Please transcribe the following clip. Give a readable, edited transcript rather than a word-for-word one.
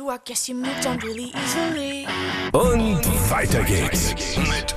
I guess you moved on really easily. Und weiter geht's mit